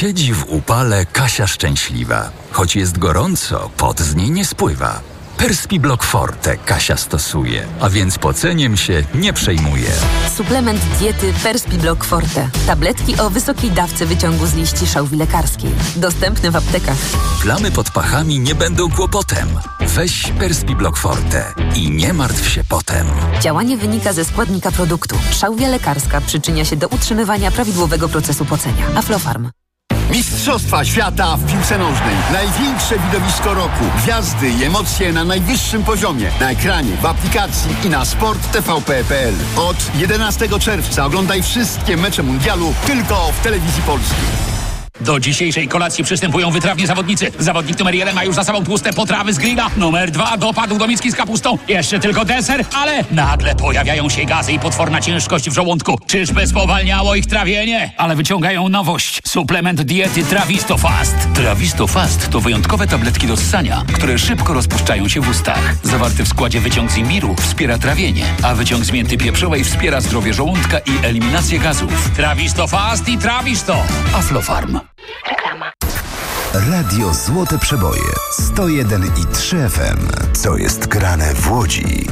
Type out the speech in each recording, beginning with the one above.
Siedzi w upale Kasia szczęśliwa. Choć jest gorąco, pot z niej nie spływa. Perspiblock Forte Kasia stosuje, a więc poceniem się nie przejmuje. Suplement diety Perspiblock Forte. Tabletki o wysokiej dawce wyciągu z liści szałwi lekarskiej. Dostępne w aptekach. Plamy pod pachami nie będą kłopotem. Weź Perspiblock Forte i nie martw się potem. Działanie wynika ze składnika produktu. Szałwia lekarska przyczynia się do utrzymywania prawidłowego procesu pocenia. Aflofarm. Mistrzostwa świata w piłce nożnej. Największe widowisko roku. Gwiazdy i emocje na najwyższym poziomie. Na ekranie, w aplikacji i na sporttvp.pl. Od 11 czerwca oglądaj wszystkie mecze mundialu tylko w Telewizji Polskiej. Do dzisiejszej kolacji przystępują wytrawni zawodnicy. Zawodnik numer 1 ma już za sobą tłuste potrawy z grilla. Numer 2 dopadł do miski z kapustą. Jeszcze tylko deser, ale nagle pojawiają się gazy i potworna ciężkość w żołądku. Czyżby spowalniało ich trawienie? Ale wyciągają nowość. Suplement diety Trawisto Fast. Trawisto Fast to wyjątkowe tabletki do ssania, które szybko rozpuszczają się w ustach. Zawarty w składzie wyciąg z imbiru wspiera trawienie, a wyciąg z mięty pieprzowej wspiera zdrowie żołądka i eliminację gazów. Trawisto Fast i Trawisto. Aflofarm. Reklama. Radio Złote Przeboje 101,3 FM. Co jest grane w Łodzi?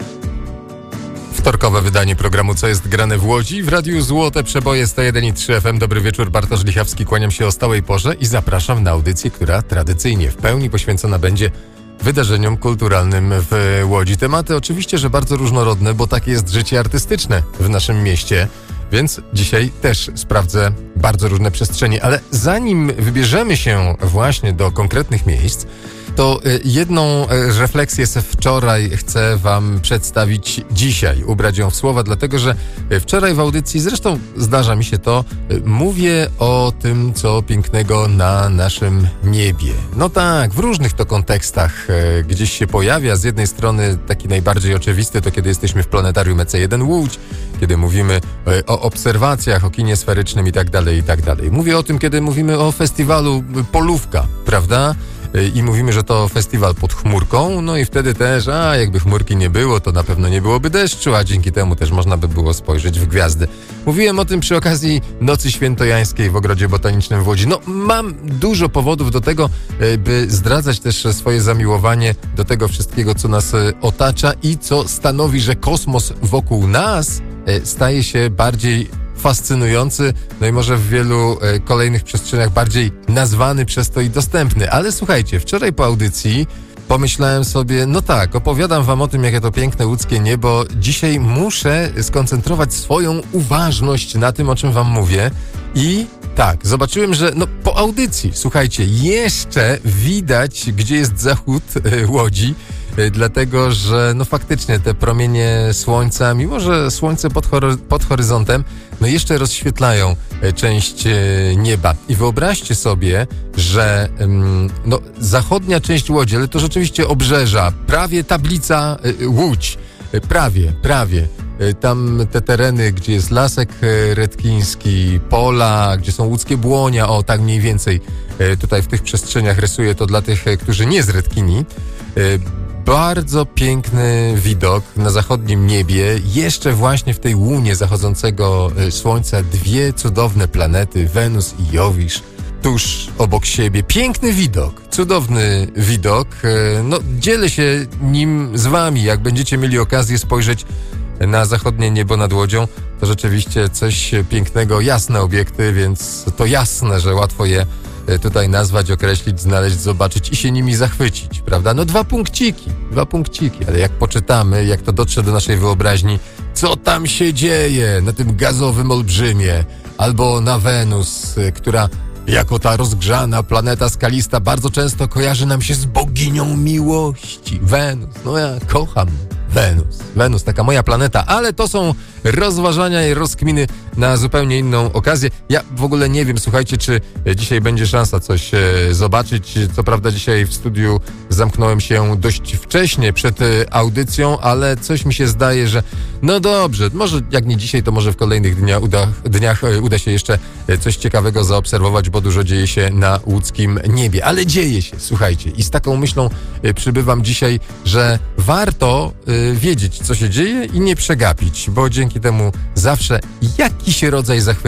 Wtorkowe wydanie programu Co jest grane w Łodzi w Radiu Złote Przeboje 101,3 FM. Dobry wieczór, Bartosz Lichawski, kłaniam się o stałej porze i zapraszam na audycję, która tradycyjnie w pełni poświęcona będzie wydarzeniom kulturalnym w Łodzi. Tematy oczywiście, że bardzo różnorodne, bo takie jest życie artystyczne w naszym mieście. Więc dzisiaj też sprawdzę bardzo różne przestrzenie, ale zanim wybierzemy się właśnie do konkretnych miejsc, to jedną refleksję z wczoraj chcę wam przedstawić dzisiaj, ubrać ją w słowa, dlatego że wczoraj w audycji, zresztą zdarza mi się to, mówię o tym, co pięknego na naszym niebie. No tak, w różnych to kontekstach gdzieś się pojawia. Z jednej strony taki najbardziej oczywisty to kiedy jesteśmy w planetarium EC1 Łódź, kiedy mówimy o obserwacjach, o kinie sferycznym i tak dalej, i tak dalej. Mówię o tym, kiedy mówimy o festiwalu Polówka, prawda? I mówimy, że to festiwal pod chmurką, no i wtedy też, jakby chmurki nie było, to na pewno nie byłoby deszczu, a dzięki temu też można by było spojrzeć w gwiazdy. Mówiłem o tym przy okazji Nocy Świętojańskiej w Ogrodzie Botanicznym w Łodzi. No, mam dużo powodów do tego, by zdradzać też swoje zamiłowanie do tego wszystkiego, co nas otacza i co stanowi, że kosmos wokół nas staje się bardziej fascynujący, no i może w wielu kolejnych przestrzeniach bardziej nazwany przez to i dostępny. Ale słuchajcie, wczoraj po audycji pomyślałem sobie, no tak, opowiadam wam o tym, jakie to piękne łódzkie niebo. Dzisiaj muszę skoncentrować swoją uważność na tym, o czym wam mówię. I tak, zobaczyłem, że po audycji, słuchajcie, jeszcze widać, gdzie jest zachód Łodzi, dlatego, że faktycznie te promienie słońca, mimo że słońce pod horyzontem, jeszcze rozświetlają część nieba. I wyobraźcie sobie, że zachodnia część Łodzi, ale to rzeczywiście obrzeża, prawie tablica Łódź, prawie. Tam te tereny, gdzie jest Lasek Redkiński, pola, gdzie są łódzkie Błonia, tak mniej więcej tutaj w tych przestrzeniach rysuję to dla tych, którzy nie z Redkini. Bardzo piękny widok na zachodnim niebie, jeszcze właśnie w tej łunie zachodzącego słońca, dwie cudowne planety, Wenus i Jowisz, tuż obok siebie. Piękny widok, cudowny widok. Dzielę się nim z wami. Jak będziecie mieli okazję spojrzeć na zachodnie niebo nad Łodzią, to rzeczywiście coś pięknego, jasne obiekty, więc to jasne, że łatwo je tutaj nazwać, określić, znaleźć, zobaczyć i się nimi zachwycić, prawda? Dwa punkciki, ale jak poczytamy, jak to dotrze do naszej wyobraźni, co tam się dzieje na tym gazowym olbrzymie, albo na Wenus, która jako ta rozgrzana planeta skalista bardzo często kojarzy nam się z boginią miłości. Wenus, ja kocham Wenus, taka moja planeta, ale to są rozważania i rozkminy na zupełnie inną okazję. Ja w ogóle nie wiem, słuchajcie, czy dzisiaj będzie szansa coś zobaczyć. Co prawda dzisiaj w studiu zamknąłem się dość wcześnie przed audycją, ale coś mi się zdaje, że dobrze, może jak nie dzisiaj, to może w kolejnych dniach uda się jeszcze coś ciekawego zaobserwować, bo dużo dzieje się na łódzkim niebie. Ale dzieje się, słuchajcie, i z taką myślą przybywam dzisiaj, że warto wiedzieć, co się dzieje i nie przegapić, bo dzięki temu zawsze jakiś rodzaj zachwytu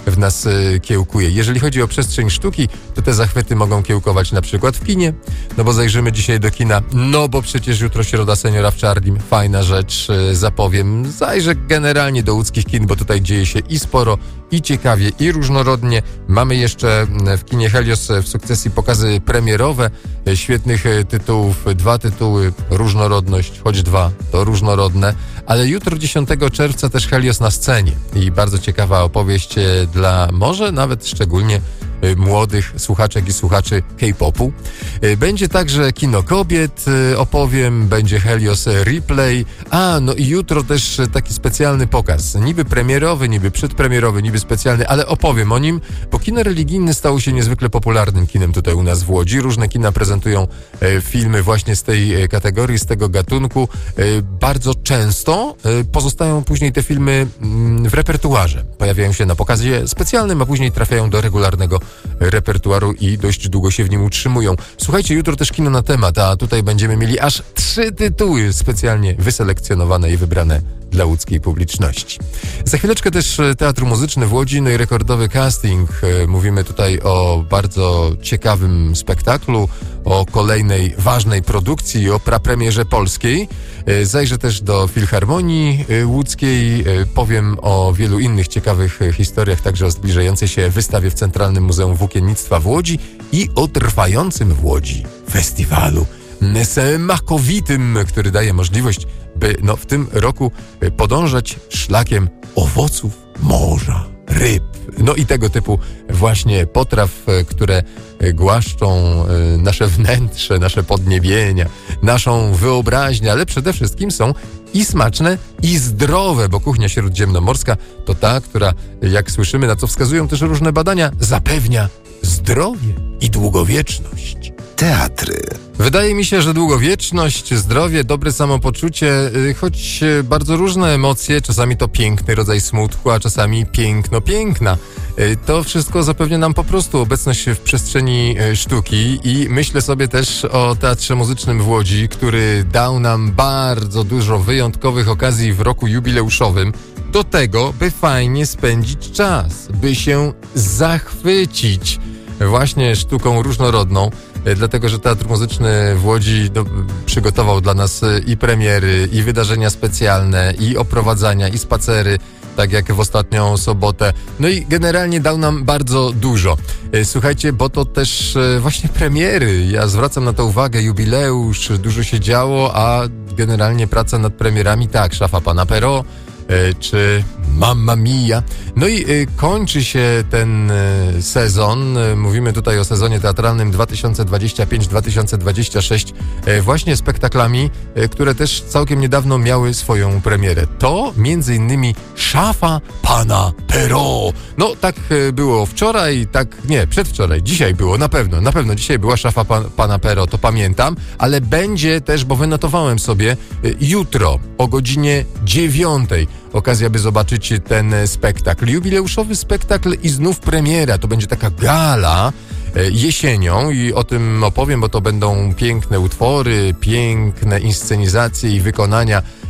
w nas kiełkuje. Jeżeli chodzi o przestrzeń sztuki, to te zachwyty mogą kiełkować na przykład w kinie, no bo zajrzymy dzisiaj do kina, no bo przecież jutro Środa Seniora w Czarlim, fajna rzecz, zapowiem. Zajrzę generalnie do łódzkich kin, bo tutaj dzieje się i sporo, i ciekawie, i różnorodnie. Mamy jeszcze w kinie Helios w sukcesji pokazy premierowe świetnych tytułów, 2 tytuły, różnorodność, choć 2 to różnorodne, ale jutro 10 czerwca też Helios na scenie i bardzo ciekawa opowieść dla może nawet szczególnie młodych słuchaczek i słuchaczy K-popu. Będzie także Kino Kobiet, opowiem, będzie Helios Replay, no i jutro też taki specjalny pokaz, niby premierowy, niby przedpremierowy, niby specjalny, ale opowiem o nim, bo kino religijne stało się niezwykle popularnym kinem tutaj u nas w Łodzi. Różne kina prezentują filmy właśnie z tej kategorii, z tego gatunku. Bardzo często pozostają później te filmy w repertuarze. Pojawiają się na pokazie specjalnym, a później trafiają do regularnego repertuaru i dość długo się w nim utrzymują. Słuchajcie, jutro też kino na temat, a tutaj będziemy mieli aż 3 tytuły specjalnie wyselekcjonowane i wybrane dla łódzkiej publiczności. Za chwileczkę też Teatr Muzyczny w Łodzi, no i rekordowy casting. Mówimy tutaj o bardzo ciekawym spektaklu, o kolejnej ważnej produkcji, o prapremierze polskiej. Zajrzę też do Filharmonii Łódzkiej, powiem o wielu innych ciekawych historiach, także o zbliżającej się wystawie w Centralnym Muzeum Włókiennictwa w Łodzi i o trwającym w Łodzi festiwalu smakowitym, który daje możliwość, by w tym roku podążać szlakiem owoców morza, ryb, no i tego typu właśnie potraw, które głaszczą nasze wnętrze, nasze podniebienia, naszą wyobraźnię, ale przede wszystkim są i smaczne, i zdrowe, bo kuchnia śródziemnomorska to ta, która, jak słyszymy, na co wskazują też różne badania, zapewnia zdrowie i długowieczność. Teatry. Wydaje mi się, że długowieczność, zdrowie, dobre samopoczucie, choć bardzo różne emocje, czasami to piękny rodzaj smutku, a czasami piękno piękna. To wszystko zapewnia nam po prostu obecność w przestrzeni sztuki i myślę sobie też o Teatrze Muzycznym w Łodzi, który dał nam bardzo dużo wyjątkowych okazji w roku jubileuszowym do tego, by fajnie spędzić czas, by się zachwycić właśnie sztuką różnorodną. Dlatego, że Teatr Muzyczny w Łodzi przygotował dla nas i premiery, i wydarzenia specjalne, i oprowadzania, i spacery, tak jak w ostatnią sobotę. No i generalnie dał nam bardzo dużo. Słuchajcie, bo to też właśnie premiery. Ja zwracam na to uwagę, jubileusz, dużo się działo, a generalnie praca nad premierami, tak, Szafa Pana Pero, czy Mamma Mia. No i kończy się ten sezon, mówimy tutaj o sezonie teatralnym 2025-2026, właśnie spektaklami, które też całkiem niedawno miały swoją premierę. To między innymi Szafa Pana Pero. No tak było wczoraj, przedwczoraj, dzisiaj było, na pewno dzisiaj była Szafa Pana Pero, to pamiętam, ale będzie też, bo wynotowałem sobie, jutro o godzinie 9 okazja, by zobaczyć ten spektakl. Jubileuszowy spektakl i znów premiera. To będzie taka gala jesienią i o tym opowiem, bo to będą piękne utwory, piękne inscenizacje i wykonania